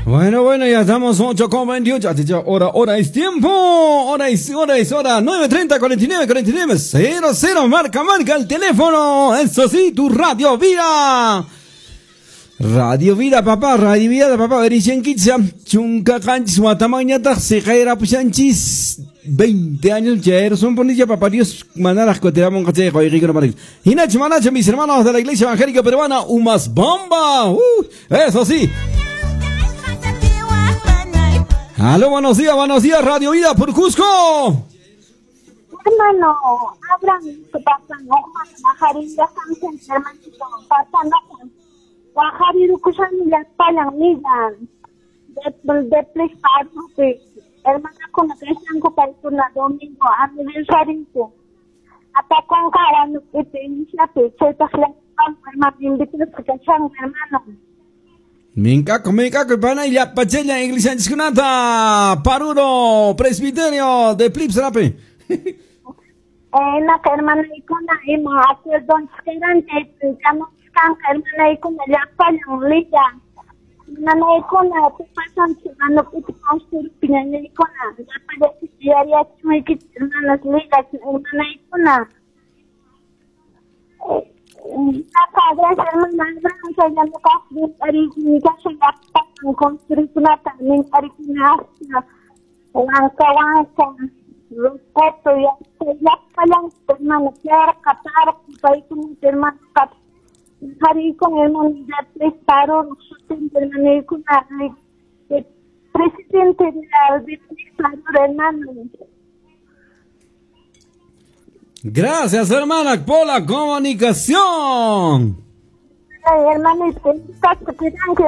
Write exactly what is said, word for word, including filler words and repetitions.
Bueno, bueno, ya estamos ocho con veintiocho. Hora, hora es tiempo. Hora es, hora es hora. nueve treinta, cuarenta y nueve, cuarenta y nueve, cero, cero. Marca, marca el teléfono. Eso sí, tu Radio Vida. Radio Vida, papá. Radio Vida, papá. Vericen Kitsa. Chunca canchis, guatamañata. Sejaera puchanchis. veinte años ya son bonilla, papá Dios. Manaras coteamos consejo y rico para Hinacho, manacho, mis hermanos de la Iglesia Evangélica Peruana. Umas bomba. Uh, eso sí. Aló, buenos días, buenos días, Radio Vida por Cusco. Hermano, abran tu pasando, bajarín ya están hermanito, pasando, bajarín kusan las palamitas, de de prestar, hermana con la que están compartiendo domingo aniversario, hasta con cada uno que te inicia pecho, te hermano, invito a que hermano. Mincaco, mincaco, pana y la pachella iglesia discunata, Paruro, presbiterio de Plipsrape. Eh, la hermana icona, y me hace don Skerante, llamo Skanka, hermana icona, ya palan lilla. Hermana icona, te pasan chivando que te construir piña icona, ya parece que ya haría chumikit, hermanas ligas, hermana icona. Gracias, hermana, gracias, ya no casi, ari, ya se ya pasan construir una también, ari, gracias, wanka, wanka. Respeto, ya, ya palang hermano, quiero catar, país con hermano, hari con hermano, ya prestaron, hermano, con el presidente de la prestaron, hermano. Gracias, hermana, por la comunicación. Hermano,